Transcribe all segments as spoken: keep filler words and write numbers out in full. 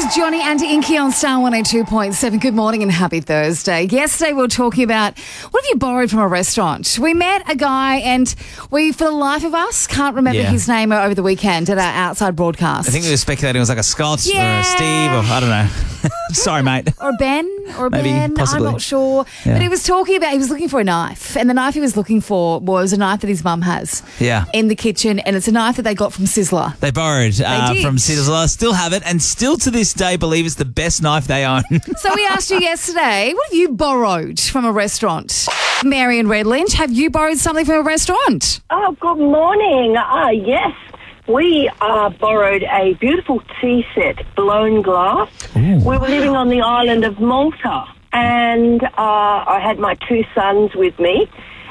is Johnny and Inky on Star one oh two point seven. Good morning and happy Thursday. Yesterday we were talking about what have you borrowed from a restaurant. We met a guy and we, for the life of us, can't remember Yeah. his name over the weekend at our outside broadcast. I think we were speculating it was like a Scott Yeah. or a Steve or I don't know. Sorry, mate. Or Ben, or Maybe, Ben, possibly. I'm not sure. Yeah. But he was talking about, he was looking for a knife, and the knife he was looking for was a knife that his mum has Yeah. in the kitchen, and it's a knife that they got from Sizzler. They borrowed uh, did. from Sizzler, still have it, and still to this day believe it's the best knife they own. So we asked you yesterday, what have you borrowed from a restaurant? Mary and Red Lynch, have you borrowed something from a restaurant? Oh, good morning. Ah, yes. We uh, borrowed a beautiful tea set, blown glass. Ooh. We were living on the island of Malta, and uh, I had my two sons with me.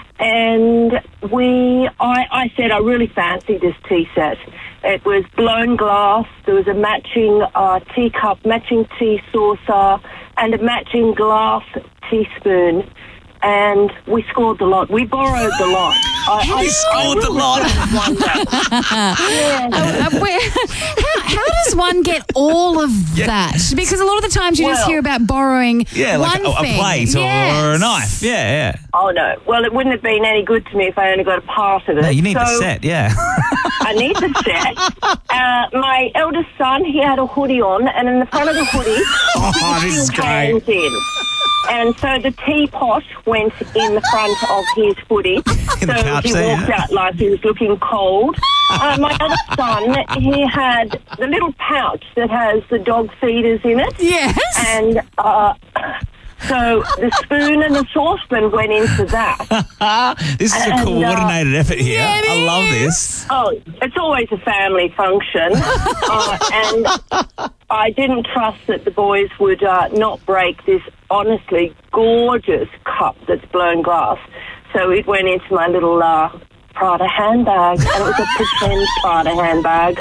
And we, I, I said I really fancied this tea set. It was blown glass. There was a matching uh, teacup, matching tea saucer, and a matching glass teaspoon. And we scored the lot. We borrowed the lot. I, We scored the really lot. wonder. Yeah. Uh, where, how, how does one get all of Yeah. that? Because a lot of the times you just Well- hear about borrowing Yeah, like one a, a thing. plate or, Yes. or a knife. Yeah, yeah. Oh, no. Well, it wouldn't have been any good to me if I only got a part of it. No, you need so the set, yeah. I need the set. Uh, my eldest son, he had a hoodie on, and in the front of the hoodie, Oh, this is two great. hands in. And so the teapot went in the front of his hoodie. In the so pouch he there, walked yeah. out like he was looking cold. Uh, my other son, he had the little pouch that has the dog feeders in it. Yes. And uh, so the spoon and the saucepan went into that. This is a And, uh, coordinated effort here. Yeah, it I love is. this. Oh, it's always a family function. uh, and I didn't trust that the boys would uh, not break this honestly gorgeous cup that's blown glass. So it went into my little uh, Prada handbag, and it was a pretend Prada handbag.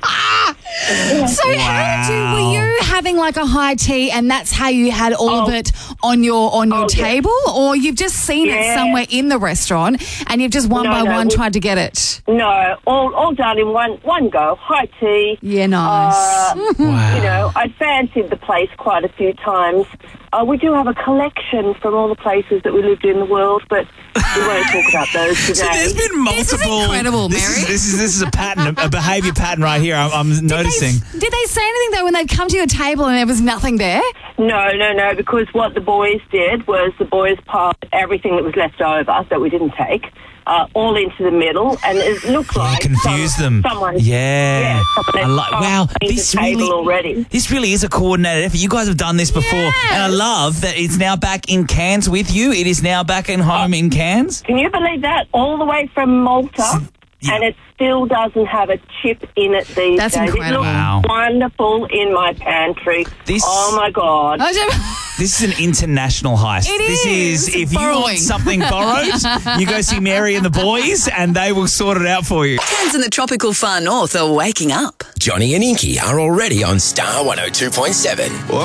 So how do, Wow. were you having like a high tea and that's how you had all of Oh. it on your on your Oh, yeah. table? Or you've just seen it Yeah. somewhere in the restaurant and you've just one No, by no, one we- tried to get it? No, all all done in one one go. High tea. Yeah, nice. Uh, Wow. You know, I fancied the place quite a few times. Uh, we do have a collection from all the places that we lived in the world, but we won't talk about those today. So there's been multiple. This is incredible, this Mary. Is, this is this is a pattern, a behaviour pattern right here. I'm, I'm Did they, noticing. did they say anything though when they'd come to your table and there was nothing there? No, no, no, because what the boys did was the boys piled everything that was left over that we didn't take uh, all into the middle, and it looked Yeah, like confuse some, them. someone, Yeah. yeah, someone I had like. Wow, cleaned this the table really, already. this really is a coordinated effort. You guys have done this before, and I Yes. love that it's now back in Cairns with you. It is now back in home in Cairns. Can you believe that? All the way from Malta, Yeah. and it still doesn't have a chip in it these That's days. incredible. It looks Wow. wonderful in my pantry. This- Oh my God. I don't- This is an international heist. It this is. is if you Borrowing. want something borrowed, you go see Mary and the boys, and they will sort it out for you. Cairns and the tropical far north are waking up. Johnny and Inky are already on Star one oh two point seven.